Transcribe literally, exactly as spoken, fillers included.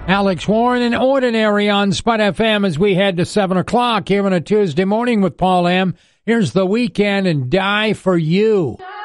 Alex Warren and Ordinary on Spud F M as we head to seven o'clock here on a Tuesday morning with Paul M. Here's The Weekend and Die For You.